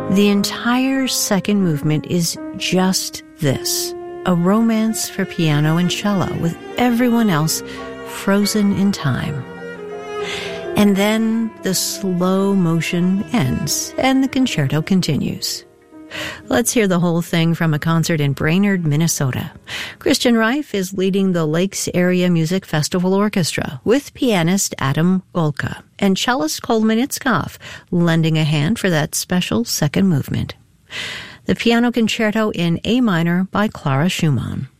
The entire second movement is just this, a romance for piano and cello with everyone else frozen in time. And then the slow motion ends and the concerto continues. Let's hear the whole thing from a concert in Brainerd, Minnesota. Christian Reif is leading the Lakes Area Music Festival Orchestra with pianist Adam Golka and cellist Coleman Itzkoff lending a hand for that special second movement. The Piano Concerto in A minor by Clara Schumann.